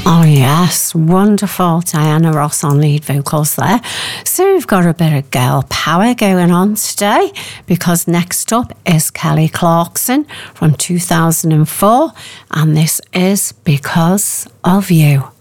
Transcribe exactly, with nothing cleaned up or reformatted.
Oh yes, wonderful Diana Ross on lead vocals there. So we've got a bit of girl power going on today, because next up is Kelly Clarkson from two thousand four, and this is Because of You.